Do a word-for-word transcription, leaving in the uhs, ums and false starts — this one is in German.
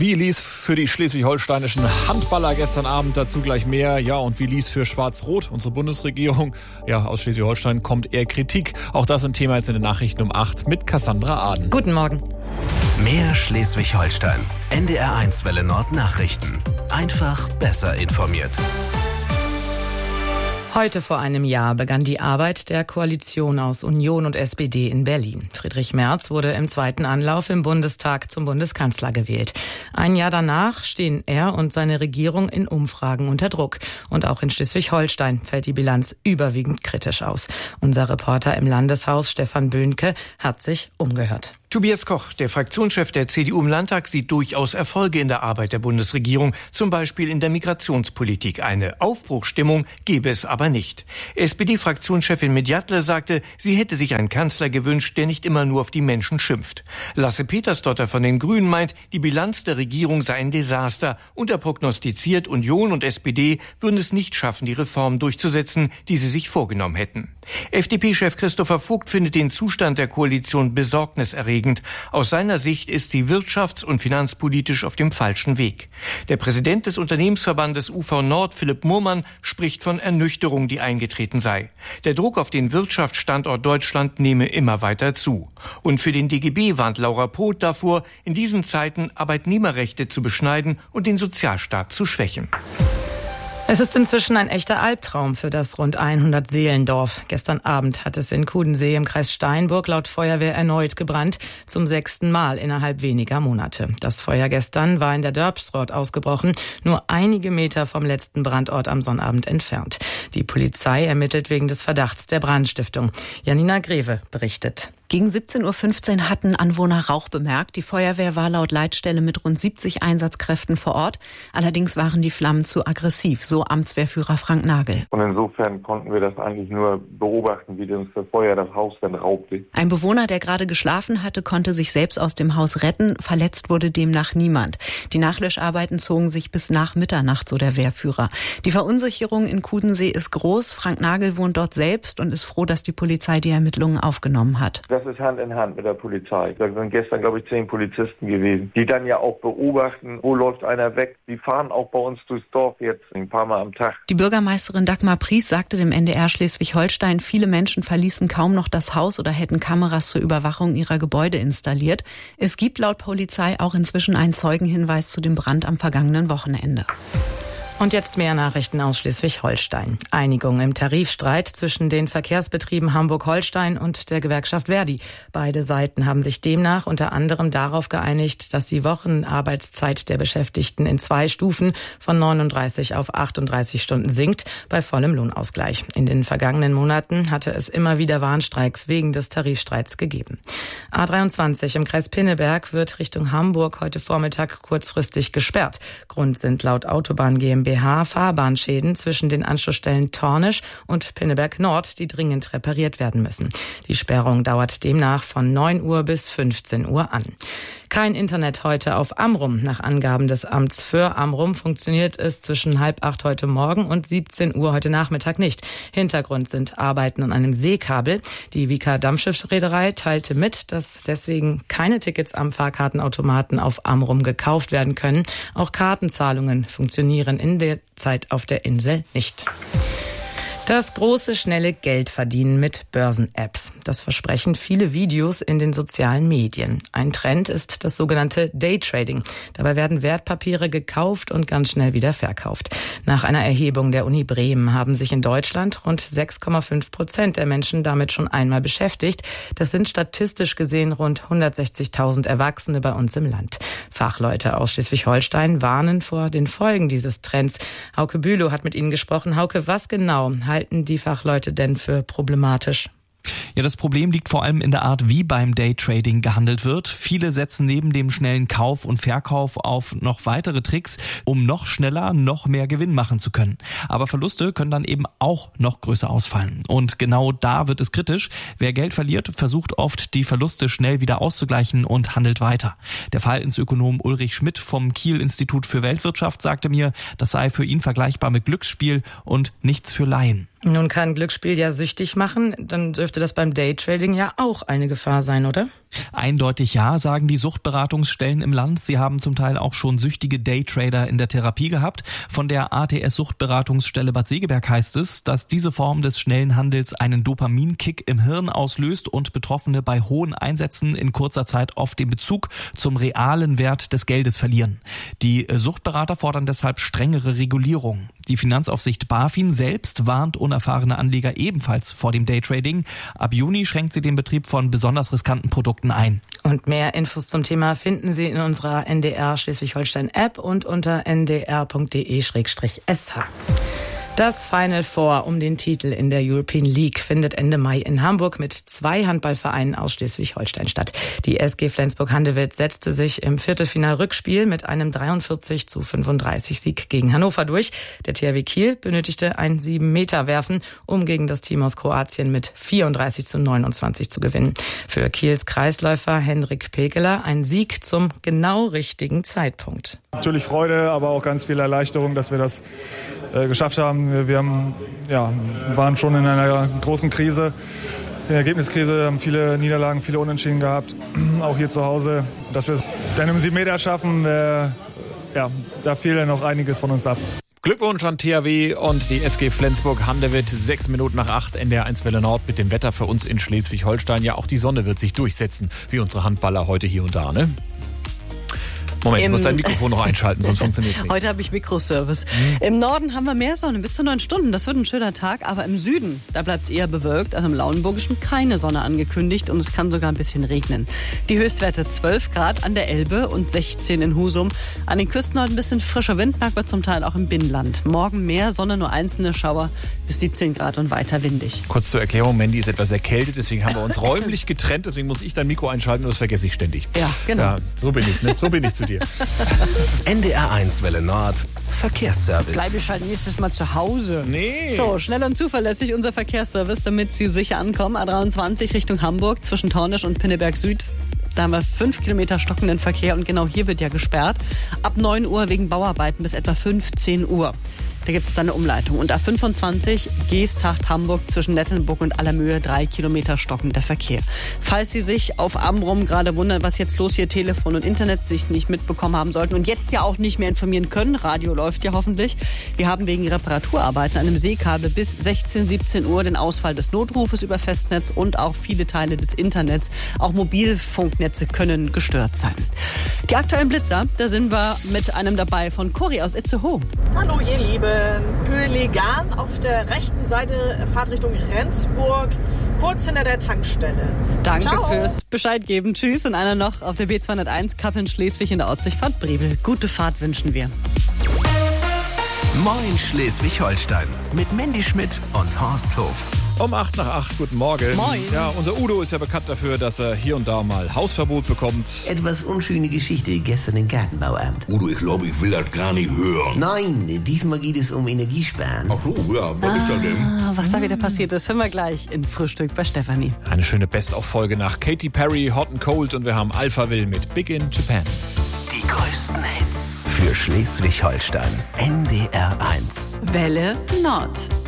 Wie lief's für die schleswig-holsteinischen Handballer gestern Abend? Dazu gleich mehr. Ja, und wie lief's für Schwarz-Rot? Unsere Bundesregierung, ja, aus Schleswig-Holstein kommt eher Kritik. Auch das ein Thema jetzt in den Nachrichten um acht mit Cassandra Aden. Guten Morgen. Mehr Schleswig-Holstein. N D R eins Welle Nord Nachrichten. Einfach besser informiert. Heute vor einem Jahr begann die Arbeit der Koalition aus Union und S P D in Berlin. Friedrich Merz wurde im zweiten Anlauf im Bundestag zum Bundeskanzler gewählt. Ein Jahr danach stehen er und seine Regierung in Umfragen unter Druck. Und auch in Schleswig-Holstein fällt die Bilanz überwiegend kritisch aus. Unser Reporter im Landeshaus, Stefan Böhnke, hat sich umgehört. Tobias Koch, der Fraktionschef der C D U im Landtag, sieht durchaus Erfolge in der Arbeit der Bundesregierung, zum Beispiel in der Migrationspolitik. Eine Aufbruchsstimmung gebe es aber nicht. S P D-Fraktionschefin Medjatle sagte, sie hätte sich einen Kanzler gewünscht, der nicht immer nur auf die Menschen schimpft. Lasse Petersdotter von den Grünen meint, die Bilanz der Regierung sei ein Desaster und er prognostiziert, Union und S P D würden es nicht schaffen, die Reformen durchzusetzen, die sie sich vorgenommen hätten. F D P-Chef Christopher Vogt findet den Zustand der Koalition besorgniserregend. Aus seiner Sicht ist sie wirtschafts- und finanzpolitisch auf dem falschen Weg. Der Präsident des Unternehmensverbandes U V Nord, Philipp Murmann, spricht von Ernüchterung, die eingetreten sei. Der Druck auf den Wirtschaftsstandort Deutschland nehme immer weiter zu. Und für den D G B warnt Laura Poth davor, in diesen Zeiten Arbeitnehmerrechte zu beschneiden und den Sozialstaat zu schwächen. Es ist inzwischen ein echter Albtraum für das rund hundert Seelendorf. Gestern Abend hat es in Kudensee im Kreis Steinburg laut Feuerwehr erneut gebrannt, zum sechsten Mal innerhalb weniger Monate. Das Feuer gestern war in der Dörpsrott ausgebrochen, nur einige Meter vom letzten Brandort am Sonnabend entfernt. Die Polizei ermittelt wegen des Verdachts der Brandstiftung. Janina Greve berichtet. Gegen siebzehn Uhr fünfzehn hatten Anwohner Rauch bemerkt. Die Feuerwehr war laut Leitstelle mit rund siebzig Einsatzkräften vor Ort. Allerdings waren die Flammen zu aggressiv, so Amtswehrführer Frank Nagel. Und insofern konnten wir das eigentlich nur beobachten, wie uns das Feuer das Haus dann raubte. Ein Bewohner, der gerade geschlafen hatte, konnte sich selbst aus dem Haus retten. Verletzt wurde demnach niemand. Die Nachlöscharbeiten zogen sich bis nach Mitternacht, so der Wehrführer. Die Verunsicherung in Kudensee ist groß. Frank Nagel wohnt dort selbst und ist froh, dass die Polizei die Ermittlungen aufgenommen hat. Das ist Hand in Hand mit der Polizei. Da sind gestern, glaube ich, zehn Polizisten gewesen, die dann ja auch beobachten, wo läuft einer weg. Die fahren auch bei uns durchs Dorf jetzt ein paar Mal am Tag. Die Bürgermeisterin Dagmar Pries sagte dem N D R Schleswig-Holstein, viele Menschen verließen kaum noch das Haus oder hätten Kameras zur Überwachung ihrer Gebäude installiert. Es gibt laut Polizei auch inzwischen einen Zeugenhinweis zu dem Brand am vergangenen Wochenende. Und jetzt mehr Nachrichten aus Schleswig-Holstein. Einigung im Tarifstreit zwischen den Verkehrsbetrieben Hamburg-Holstein und der Gewerkschaft Verdi. Beide Seiten haben sich demnach unter anderem darauf geeinigt, dass die Wochenarbeitszeit der Beschäftigten in zwei Stufen von neununddreißig auf achtunddreißig Stunden sinkt, bei vollem Lohnausgleich. In den vergangenen Monaten hatte es immer wieder Warnstreiks wegen des Tarifstreits gegeben. A dreiundzwanzig im Kreis Pinneberg wird Richtung Hamburg heute Vormittag kurzfristig gesperrt. Grund sind laut Autobahn GmbH Fahrbahnschäden zwischen den Anschlussstellen Tornisch und Pinneberg Nord, die dringend repariert werden müssen. Die Sperrung dauert demnach von neun Uhr bis fünfzehn Uhr an. Kein Internet heute auf Amrum. Nach Angaben des Amts für Amrum funktioniert es zwischen halb acht heute Morgen und siebzehn Uhr heute Nachmittag nicht. Hintergrund sind Arbeiten an einem Seekabel. Die Vika Dampfschiffsreederei teilte mit, dass deswegen keine Tickets am Fahrkartenautomaten auf Amrum gekauft werden können. Auch Kartenzahlungen funktionieren in der Zeit auf der Insel nicht. Das große, schnelle Geldverdienen mit Börsen-Apps. Das versprechen viele Videos in den sozialen Medien. Ein Trend ist das sogenannte Daytrading. Dabei werden Wertpapiere gekauft und ganz schnell wieder verkauft. Nach einer Erhebung der Uni Bremen haben sich in Deutschland rund sechs Komma fünf Prozent der Menschen damit schon einmal beschäftigt. Das sind statistisch gesehen rund hundertsechzigtausend Erwachsene bei uns im Land. Fachleute aus Schleswig-Holstein warnen vor den Folgen dieses Trends. Hauke Bülow hat mit ihnen gesprochen. Hauke, was genau halten die Fachleute denn für problematisch? Ja, das Problem liegt vor allem in der Art, wie beim Daytrading gehandelt wird. Viele setzen neben dem schnellen Kauf und Verkauf auf noch weitere Tricks, um noch schneller, noch mehr Gewinn machen zu können. Aber Verluste können dann eben auch noch größer ausfallen. Und genau da wird es kritisch. Wer Geld verliert, versucht oft, die Verluste schnell wieder auszugleichen und handelt weiter. Der Verhaltensökonom Ulrich Schmidt vom Kiel-Institut für Weltwirtschaft sagte mir, das sei für ihn vergleichbar mit Glücksspiel und nichts für Laien. Nun kann Glücksspiel ja süchtig machen, dann dürfte das beim Daytrading ja auch eine Gefahr sein, oder? Eindeutig ja, sagen die Suchtberatungsstellen im Land. Sie haben zum Teil auch schon süchtige Daytrader in der Therapie gehabt. Von der A T S-Suchtberatungsstelle Bad Segeberg heißt es, dass diese Form des schnellen Handels einen Dopaminkick im Hirn auslöst und Betroffene bei hohen Einsätzen in kurzer Zeit oft den Bezug zum realen Wert des Geldes verlieren. Die Suchtberater fordern deshalb strengere Regulierung. Die Finanzaufsicht BaFin selbst warnt unerfahrene Anleger ebenfalls vor dem Daytrading. Ab Juni schränkt sie den Betrieb von besonders riskanten Produkten ein. Und mehr Infos zum Thema finden Sie in unserer N D R Schleswig-Holstein-App und unter n d r punkt d e slash s h. Das Final Four um den Titel in der European League findet Ende Mai in Hamburg mit zwei Handballvereinen aus Schleswig-Holstein statt. Die S G Flensburg-Handewitt setzte sich im Viertelfinal-Rückspiel mit einem dreiundvierzig zu fünfunddreißig Sieg gegen Hannover durch. Der T H W Kiel benötigte ein sieben Meter Werfen, um gegen das Team aus Kroatien mit vierunddreißig zu neunundzwanzig zu gewinnen. Für Kiels Kreisläufer Henrik Pekeler ein Sieg zum genau richtigen Zeitpunkt. Natürlich Freude, aber auch ganz viel Erleichterung, dass wir das äh, geschafft haben. Wir, wir haben, ja, waren schon in einer großen Krise, in der Ergebniskrise, haben viele Niederlagen, viele Unentschieden gehabt, auch hier zu Hause. Dass wir es dann im sieben Meter schaffen, äh, ja, da fehlt ja noch einiges von uns ab. Glückwunsch an T H W und die S G Flensburg-Handewitt. Sechs Minuten nach acht, N D R eins Welle Nord mit dem Wetter für uns in Schleswig-Holstein. Ja, auch die Sonne wird sich durchsetzen, wie unsere Handballer heute hier und da, ne? Moment, du musst dein Mikrofon noch einschalten, sonst funktioniert es nicht. Heute habe ich Mikroservice. Mhm. Im Norden haben wir mehr Sonne, bis zu neun Stunden. Das wird ein schöner Tag. Aber im Süden, da bleibt es eher bewölkt. Also im Lauenburgischen keine Sonne angekündigt und es kann sogar ein bisschen regnen. Die Höchstwerte zwölf Grad an der Elbe und sechzehn in Husum. An den Küsten heute ein bisschen frischer Wind, merkt man zum Teil auch im Binnenland. Morgen mehr Sonne, nur einzelne Schauer bis siebzehn Grad und weiter windig. Kurz zur Erklärung, Mandy ist etwas erkältet, deswegen haben wir uns räumlich getrennt. Deswegen muss ich dein Mikro einschalten und das vergesse ich ständig. Ja, genau. Ja, so bin ich, ne? So bin ich zu dir. N D R eins Welle Nord Verkehrsservice. Bleib ich halt nächstes Mal zu Hause. Nee. So, schnell und zuverlässig unser Verkehrsservice, damit Sie sicher ankommen. A dreiundzwanzig Richtung Hamburg zwischen Taunus und Pinneberg Süd. Da haben wir fünf Kilometer stockenden Verkehr und genau hier wird ja gesperrt. Ab neun Uhr wegen Bauarbeiten bis etwa fünfzehn Uhr. Da gibt es dann eine Umleitung. Und A fünfundzwanzig Geesthacht Hamburg zwischen Nettelnburg und Allermöhe drei Kilometer stockender Verkehr. Falls Sie sich auf Amrum gerade wundern, was jetzt los hier, Telefon und Internet sich nicht mitbekommen haben sollten und jetzt ja auch nicht mehr informieren können, Radio läuft ja hoffentlich. Wir haben wegen Reparaturarbeiten an einem Seekabel bis sechzehn, siebzehn Uhr den Ausfall des Notrufes über Festnetz und auch viele Teile des Internets. Auch Mobilfunknetze können gestört sein. Die aktuellen Blitzer, da sind wir mit einem dabei von Cori aus Itzehoe. Hallo ihr Lieben. Pöligan auf der rechten Seite, Fahrtrichtung Rendsburg, kurz hinter der Tankstelle. Danke Ciao. fürs Bescheid geben. Tschüss. Und einer noch auf der B zweihunderteins Kappeln-Schleswig in der Ortsdurchfahrt Brebel. Gute Fahrt wünschen wir. Moin Schleswig-Holstein mit Mandy Schmidt und Horst Hof. Um acht nach acht, guten Morgen. Moin. Ja, unser Udo ist ja bekannt dafür, dass er hier und da mal Hausverbot bekommt. Etwas unschöne Geschichte gestern im Gartenbauamt. Udo, ich glaube, ich will das gar nicht hören. Nein, diesmal geht es um Energiesparen. Ach so, ja, was ah, ist da denn? Was da wieder passiert ist, hören wir gleich in Frühstück bei Stefanie. Eine schöne Best-of-Folge nach Katy Perry, Hot and Cold und wir haben Alphaville mit Big in Japan. Die größten Hits für Schleswig-Holstein. N D R eins. Welle Nord.